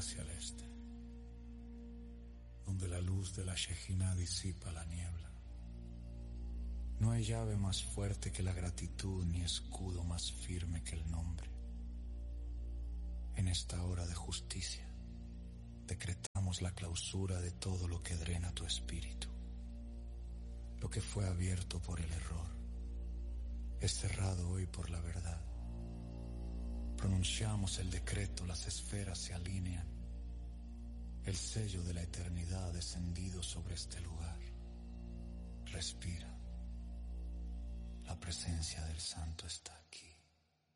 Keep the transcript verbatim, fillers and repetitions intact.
hacia el este, donde la luz de la Shejina disipa la niebla. No hay llave más fuerte que la gratitud, ni escudo más firme que el nombre. En esta hora de justicia, decretamos la clausura de todo lo que drena tu espíritu. Lo que fue abierto por el error es cerrado hoy por la verdad. Pronunciamos el decreto, las esferas se alinean. El sello de la eternidad ha descendido sobre este lugar. Respira. La presencia del Santo está aquí.